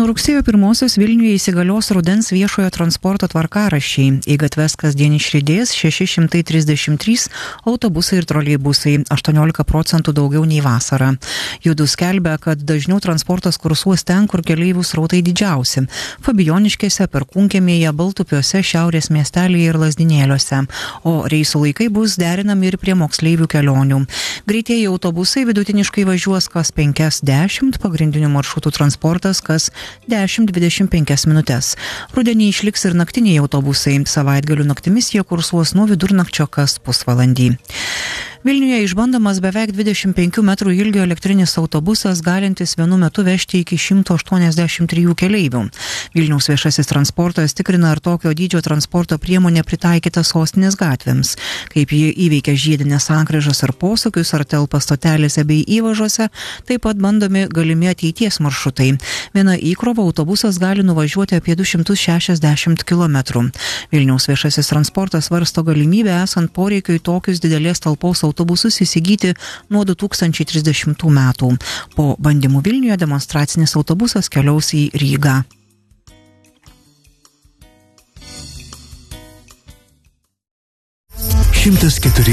Nuo rugsėjo 1 Vilniuje įsigalios rudens viešojo transporto tvarkaraščiai. Į gatves kasdien išriedės 633 autobusai ir troleibusai, 18% daugiau nei vasarą. Judu skelbia, kad dažniau transportas kursuos ten, kur keleivių srautai didžiausi - Fabijoniškėse, Perkūnkiemėje, Baltupiuose, Šiaurės miestelėje ir Lazdynėliuose, o reisų laikai bus derinami ir prie moksleivių kelionių. Greitieji autobusai vidutiniškai važiuos kas 5-10, pagrindinių maršrutų transportas kas 10-25 minutės. Rudenį išliks ir naktiniai autobusai. Savaitgalių naktimis jie kursuos nuo vidurnakčio kas pusvalandį. Vilniuje išbandomas beveik 25 metrų ilgio elektrinis autobusas, galintis vienu metu vežti iki 183 keleivių. Vilniaus viešasis transportas tikrina, ar tokio dydžio transporto priemonė pritaikyta sostinės gatvėms, kaip ji įveikia žiedinės sankryžas ir posūkius, ar telpa stotelėse bei įvažuose, taip pat bandomi galimi ateities maršrutai. Viena įkrova autobusas gali nuvažiuoti apie 260 km. Vilniaus viešasis transportas svarsto galimybę, esant poreikiui, tokius didelės talpos autobusus įsigyti nuo 2030 metų. Po bandymų Vilniuje demonstracinis autobusas keliaus į Rygą. 104